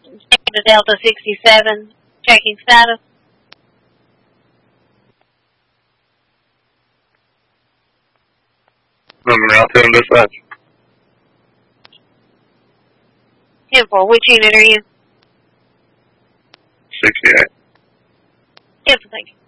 to Delta 67, checking status. Monroe, tell them dispatch. 10-4, which unit are you? 68. Yes, thank you.